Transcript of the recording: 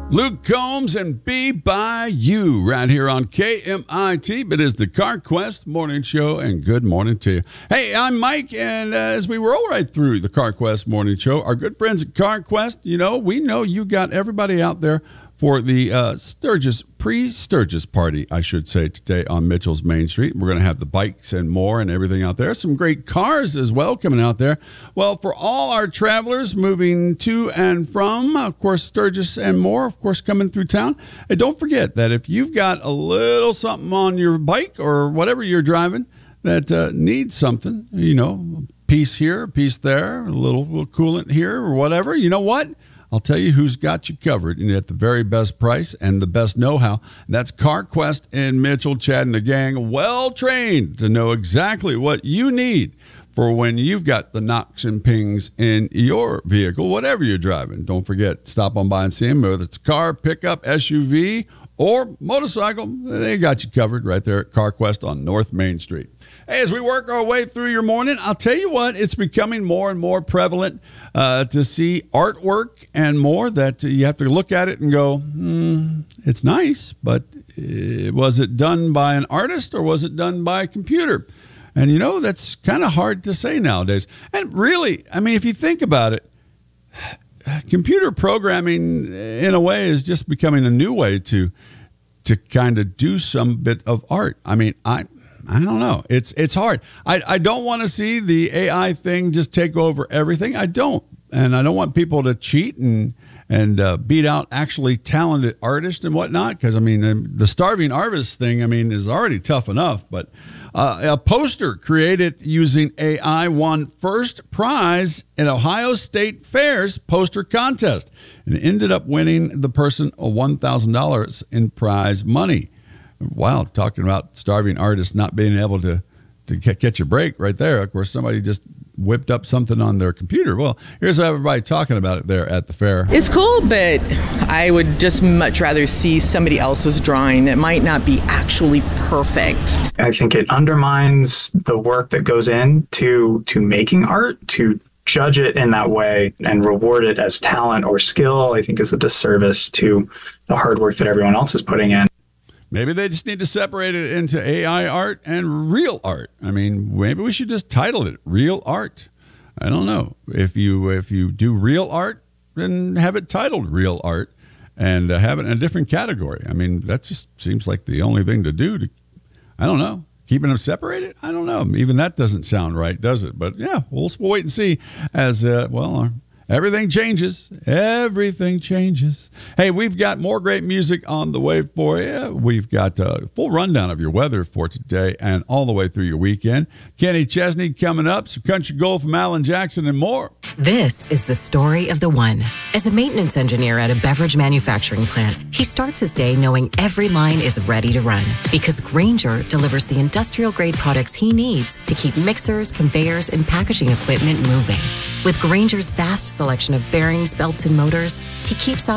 Luke Combs and Be By You right here on KMIT. But it's the Car Quest Morning Show, and good morning to you. Hey, I'm Mike, and as we roll right through the Car Quest Morning Show, our good friends at Car Quest, we know you got everybody out there for the pre-Sturgis party, I should say, today on Mitchell's Main Street. We're going to have the bikes and more and everything out there. Some great cars as well coming out there. Well, for all our travelers moving to and from, of course, Sturgis and more, of course, coming through town. And don't forget that if you've got a little something on your bike or whatever you're driving that needs something, a piece here, a piece there, a little coolant here or whatever, you know what? I'll tell you who's got you covered and at the very best price and the best know-how. That's Car Quest in Mitchell. Chad and the gang, well trained to know exactly what you need for when you've got the knocks and pings in your vehicle, whatever you're driving. Don't forget, stop on by and see them, whether it's a car, pickup, SUV, or motorcycle. They got you covered right there at Car Quest on North Main Street. Hey, as we work our way through your morning, I'll tell you what, it's becoming more and more prevalent to see artwork and more that you have to look at it and go, it's nice, but was it done by an artist or was it done by a computer? And, that's kind of hard to say nowadays. And really, if you think about it, computer programming, in a way, is just becoming a new way to kind of do some bit of art. I don't know. It's hard. I don't want to see the AI thing just take over everything. I don't. And I don't want people to cheat and beat out actually talented artists and whatnot. Because, the starving artist thing, is already tough enough. But a poster created using AI won first prize in Ohio State Fair's poster contest. And ended up winning the person $1,000 in prize money. Wow, talking about starving artists not being able to catch a break right there. Of course, somebody just whipped up something on their computer. Well, here's everybody talking about it there at the fair. It's cool, but I would just much rather see somebody else's drawing that might not be actually perfect. I think it undermines the work that goes into making art. To judge it in that way and reward it as talent or skill, I think is a disservice to the hard work that everyone else is putting in. Maybe they just need to separate it into AI art and real art. Maybe we should just title it Real Art. I don't know. If you do real art, then have it titled Real Art and have it in a different category. That just seems like the only thing to do. I don't know. Keeping them separated? I don't know. Even that doesn't sound right, does it? But yeah, we'll wait and see as, everything changes. Everything changes. Hey, we've got more great music on the way for you. We've got a full rundown of your weather for today and all the way through your weekend. Kenny Chesney coming up, some country gold from Alan Jackson and more. This is the story of the one. As a maintenance engineer at a beverage manufacturing plant, he starts his day knowing every line is ready to run because Grainger delivers the industrial-grade products he needs to keep mixers, conveyors, and packaging equipment moving. With Grainger's vast selection of bearings, belts, and motors, he keeps